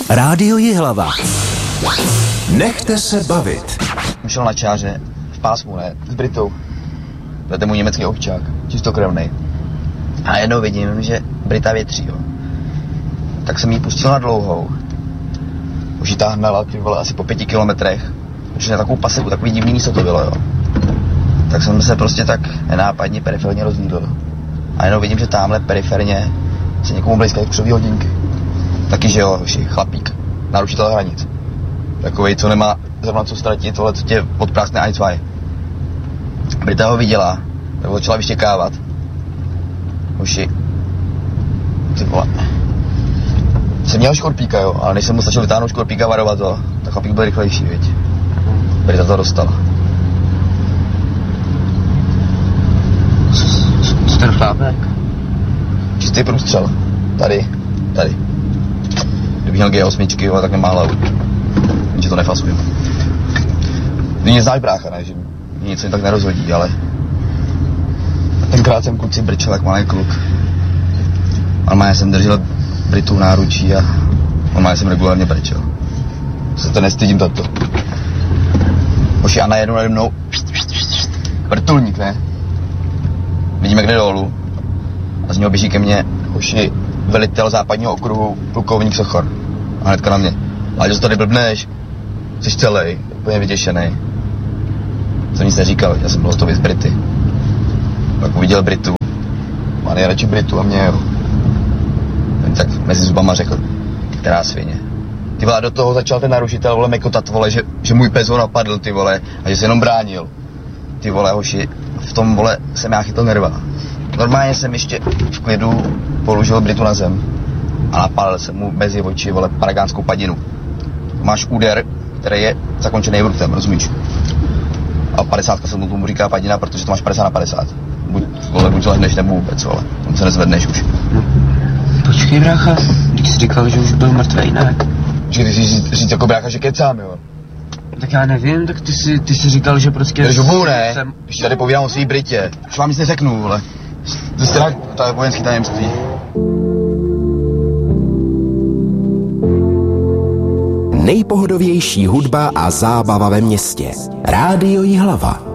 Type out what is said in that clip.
Rádio Jihlava. Nechte se bavit. Šel na čáře v pásmu, ne? S Britou. To je ten můj německý ovčák, čistokrevnej. A jednou vidím, že Brita větří, jo. Tak jsem jí pustil na dlouhou. Už jí ta hnala, ty vole, asi po 5 kilometrech. Už na takovou paseku, takový divný místo to bylo, jo. Tak jsem se prostě tak nenápadně periferně rozlídl. A jenom vidím, že tamhle periferně se někomu blízkají křový hodinky. Taky, že jo, hoši, chlapík, naručitel hranic. Takovej, co nemá zrovna co ztratit, tohle, co tě odpráskne ani cvaj. Brita ho viděla, tak začala vyštěkávat. Hoši, ty vole. Jsem měl škorpíka, jo, ale než jsem mu stačil vytáhnout škorpíka a varovat to, tak chlapík byl rychlejší, viď. Brita to dostala. Co ten chlápek? Čistý průstřel. Tady. Kdybych měl G8, tak nemá hlavu. Že to nefasuju. Ty mě znáš, brácha, ne? Že mě nic tak nerozhodí, ale tenkrát jsem kluci brčel jak malý kluk. Normálně jsem držel Britu v náručí a normálně jsem regulárně brčel. Se to nestydím tato. Hoši, a najednou nade mnou vrtulník, ne? Vidím, jak jde dolů. A z něho běží ke mně, hoši, velitel západního okruhu, plukovník Sochor. A hnedka na mě. Ale že tady blbneš, jsi celej, úplně vyděšenej. Jsem nic neříkal, já jsem byl hotový z Brity. Pak uviděl Britu. Má nejradši Britu a mě, jo. Ten tak mezi zubama řekl, která svině. Ty vole, do toho začal ten narušitel, vole, mekotat, vole, že můj pes ho napadl, ty vole, a že se jenom bránil. Ty vole, hoši, v tom, vole, jsem já chytl nerva. Normálně jsem ještě v klidu položil Britu na zem a napálil jsem mu mezi oči, vole, paragánskou padinu. Máš úder, který je zakončený vrutem, rozumíš? A 50 se mu říká padina, protože to máš 50/50. Buď lehneš nebo vůbec, vole, tam se nezvedneš už. Počkej, brácha, když jsi říkal, že už byl mrtvej, ne? Počkej, ty jsi říct jako brácha, že kecám, jo? Tak já nevím, tak ty jsi říkal, že prostě... Jdeš hubu, ne? Když tady povídám o svý Britě. Už vám nic neřeknu, vole. To je vojenský tajemství. Nejpohodovější hudba a zábava ve městě. Rádio Jihlava.